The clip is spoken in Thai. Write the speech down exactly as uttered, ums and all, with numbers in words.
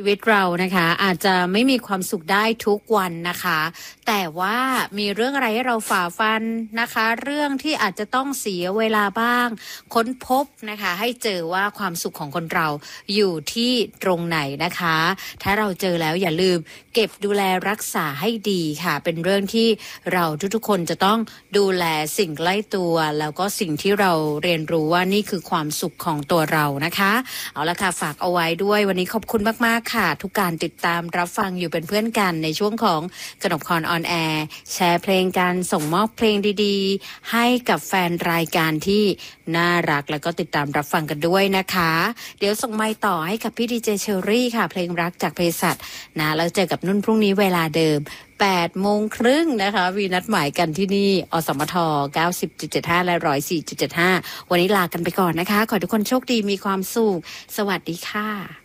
ชีวิตเรานะคะอาจจะไม่มีความสุขได้ทุกวันนะคะแต่ว่ามีเรื่องอะไรให้เราฝ่าฟันนะคะเรื่องที่อาจจะต้องเสียเวลาบ้างค้นพบนะคะให้เจอว่าความสุขของคนเราอยู่ที่ตรงไหนนะคะถ้าเราเจอแล้วอย่าลืมเก็บดูแลรักษาให้ดีค่ะเป็นเรื่องที่เราทุกๆคนจะต้องดูแลสิ่งใกล้ตัวแล้วก็สิ่งที่เราเรียนรู้ว่านี่คือความสุขของตัวเรานะคะเอาละค่ะฝากเอาไว้ด้วยวันนี้ขอบคุณมากๆค่ะทุกการติดตามรับฟังอยู่เป็นเพื่อนกันในช่วงของกนกพรออนแอร์แชร์เพลงกันส่งมอบเพลงดีๆให้กับแฟนรายการที่น่ารักแล้วก็ติดตามรับฟังกันด้วยนะคะเดี๋ยวส่งไมค์ต่อให้กับพี่ดีเจเชอรี่ค่ะเพลงรักจากเภสัชนะแล้วเจอกับนุ่นพรุ่งนี้เวลาเดิมแปดโมงครึ่งนะคะวีนัดหมายกันที่นี่อสมท เก้าสิบจุดเจ็ดห้า และ หนึ่งร้อยสี่จุดเจ็ดห้า วันนี้ลากันไปก่อนนะคะขอให้ทุกคนโชคดีมีความสุขสวัสดีค่ะ